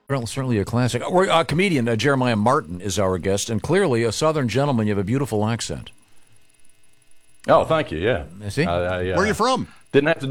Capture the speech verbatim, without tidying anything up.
Well, certainly a classic. We're, uh, comedian uh, Jeremiah Martin is our guest, and clearly a Southern gentleman. You have a beautiful accent. Oh, thank you. Yeah. See? I, I, uh, Where are you from? Didn't have to